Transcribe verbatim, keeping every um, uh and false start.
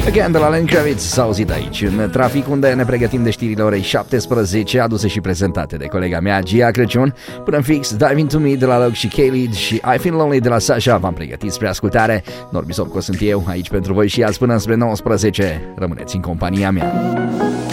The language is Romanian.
Again de la Lenny Kravitz s-a auzit aici în trafic, unde ne pregătim de știrile orei șaptesprezece, aduse și prezentate de colega mea Gia Crăciun. Până în fix, Dive Into Me de la Loc și K-Lead și I Feel Lonely de la Sasha v-am pregătit spre ascultare. Norbi Sobco sunt eu, aici pentru voi și azi până spre nouăsprezece. Rămâneți în compania mea.